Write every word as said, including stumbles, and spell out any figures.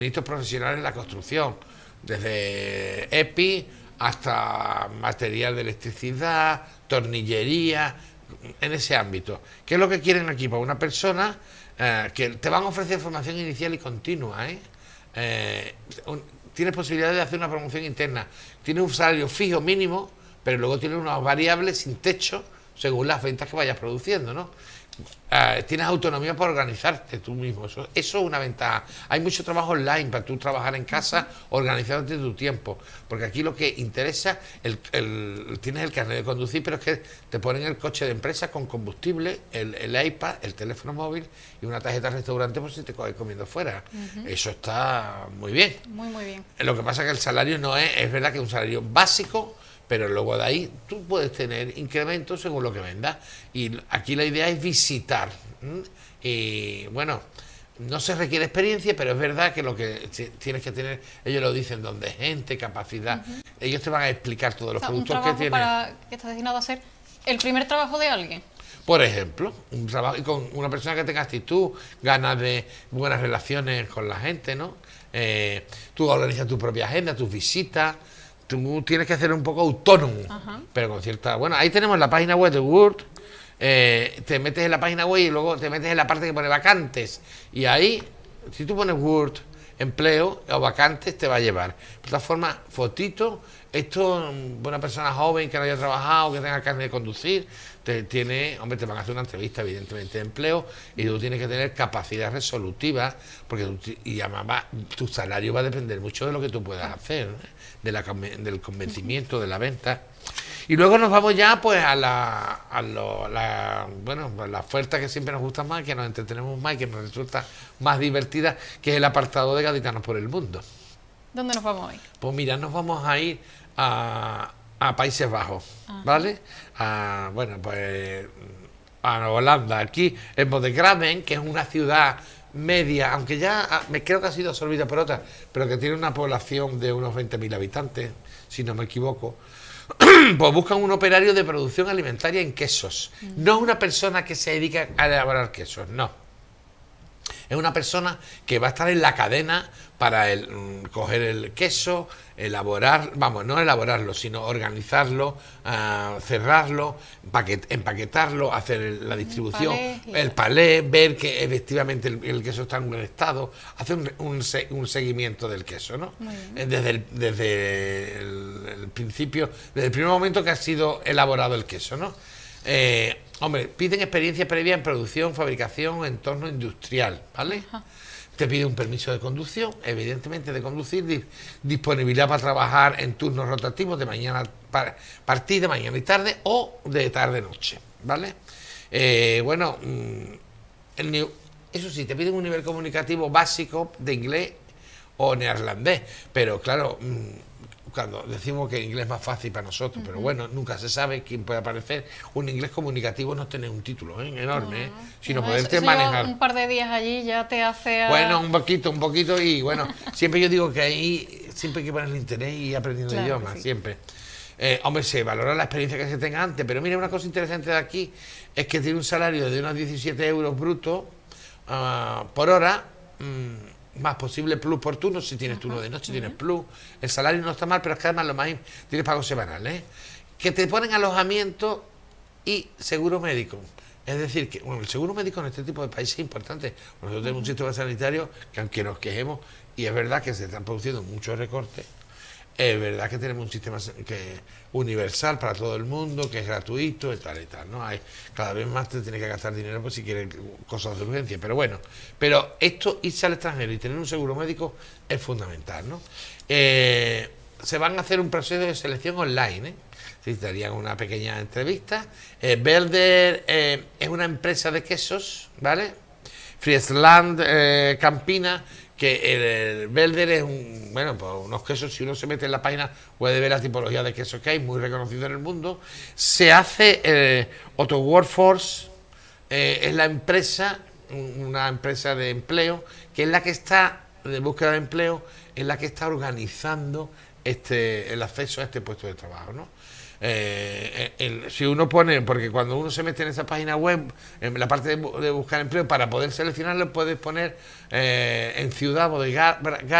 suministros profesionales en la construcción, desde EPI hasta material de electricidad, tornillería, en ese ámbito. ¿Qué es lo que quieren aquí? Pues una persona eh, que te van a ofrecer formación inicial y continua, ¿eh? Eh, un, tienes posibilidad de hacer una promoción interna, tienes un salario fijo mínimo, pero luego tienes unas variables sin techo según las ventas que vayas produciendo, ¿no? Uh, tienes autonomía para organizarte tú mismo, eso, eso es una ventaja. Hay mucho trabajo online para tú trabajar en casa, organizándote tu tiempo, porque aquí lo que interesa, el, el, tienes el carnet de conducir, pero es que te ponen el coche de empresa con combustible, el, el iPad, el teléfono móvil y una tarjeta de restaurante por si te coges comiendo fuera. Uh-huh. Eso está muy bien. Muy, muy bien. Lo que pasa es que el salario no es, es verdad que es un salario básico, pero luego de ahí tú puedes tener incrementos según lo que vendas. Y aquí la idea es visitar. ¿m? Y bueno, no se requiere experiencia, pero es verdad que lo que tienes que tener, ellos lo dicen, donde gente, capacidad. Uh-huh. Ellos te van a explicar todos los o sea, productos que tienen. Para, que está destinado a ser el primer trabajo de alguien. Por ejemplo, un trabajo y con una persona que tenga actitud, ganas de buenas relaciones con la gente, ¿no? Eh, tú organizas tu propia agenda, tus visitas. Tú tienes que ser un poco autónomo, uh-huh. pero con cierta... Bueno, ahí tenemos la página web de Word, eh, te metes en la página web y luego te metes en la parte que pone vacantes, y ahí, si tú pones Word, empleo o vacantes, te va a llevar. De todas formas, fotito, esto, una persona joven que no haya trabajado, que tenga carne de conducir, te tiene, hombre, te van a hacer una entrevista, evidentemente, de empleo, y tú tienes que tener capacidad resolutiva, porque tú, y además tu salario va a depender mucho de lo que tú puedas hacer, ¿no? de la, del convencimiento, de la venta. Y luego nos vamos ya pues a la, a lo, la bueno, la oferta que siempre nos gusta más, que nos entretenemos más y que nos resulta más divertida, que es el apartado de Gaditanos por el Mundo. ¿Dónde nos vamos a ir? Pues mira, nos vamos a ir a, a Países Bajos, ajá. ¿Vale? A, bueno, pues a Holanda, aquí en Bodegraven, que es una ciudad media, aunque ya me creo que ha sido absorbida por otra, pero que tiene una población de unos veinte mil habitantes, si no me equivoco. Pues buscan un operario de producción alimentaria en quesos. No es una persona que se dedica a elaborar quesos, no. Es una persona que va a estar en la cadena para el, mm, coger el queso, elaborar, vamos, no elaborarlo, sino organizarlo, uh, cerrarlo, paquet, empaquetarlo, hacer el, la distribución, el palé, el palé, ver que efectivamente el, el queso está en buen estado, hacer un, un, un seguimiento del queso, ¿no? Desde, el, desde el, el principio, desde el primer momento que ha sido elaborado el queso, ¿no? Eh, hombre, piden experiencia previa en producción, fabricación, entorno industrial, ¿vale? Ajá. Te pide un permiso de conducción, evidentemente de conducir, di, disponibilidad para trabajar en turnos rotativos de mañana, para, partir de mañana y tarde o de tarde-noche, ¿vale? Eh, bueno, el, eso sí, te piden un nivel comunicativo básico de inglés o neerlandés, pero claro, cuando decimos que el inglés es más fácil para nosotros, uh-huh. pero bueno, nunca se sabe quién puede aparecer. Un inglés comunicativo no es tener un título, ¿eh? enorme, uh-huh. ¿eh? sino no, poderte eso, eso manejar. Un par de días allí ya te hace... A... Bueno, un poquito, un poquito, y bueno, siempre yo digo que ahí siempre hay que ponerle interés y ir aprendiendo claro, idiomas, sí. siempre. Eh, hombre, se valora la experiencia que se tenga antes, pero mira, una cosa interesante de aquí es que tiene un salario de unos diecisiete euros brutos uh, por hora, mmm, más posible plus por turno, si tienes turno de noche, uh-huh. tienes plus, el salario no está mal, pero es que además lo más tienes pago semanal, ¿eh? Que te ponen alojamiento y seguro médico. Es decir, que bueno, el seguro médico en este tipo de países es importante. Nosotros uh-huh. tenemos un sistema sanitario que, aunque nos quejemos, y es verdad que se están produciendo muchos recortes, es verdad que tenemos un sistema que universal para todo el mundo, que es gratuito y tal y tal, ¿no? Hay, cada vez más te tienes que gastar dinero pues si quieres cosas de urgencia, pero bueno, pero esto, irse al extranjero y tener un seguro médico es fundamental, ¿no? Eh, se van a hacer un proceso de selección online, ¿eh? Sí, te harían una pequeña entrevista. Eh, Belder eh, es una empresa de quesos, ¿vale? Friesland eh, Campina, que el, el Belder es un, bueno, pues unos quesos, si uno se mete en la página puede ver la tipología de quesos que hay, muy reconocido en el mundo. Se hace eh, Otto Workforce, eh, es la empresa, una empresa de empleo, que es la que está, de búsqueda de empleo, es la que está organizando este el acceso a este puesto de trabajo, ¿no? eh, el- si uno pone, porque cuando uno se mete en esa página web, en la parte de, bu- de buscar empleo, para poder seleccionarlo puedes poner eh, en ciudad, bodegar,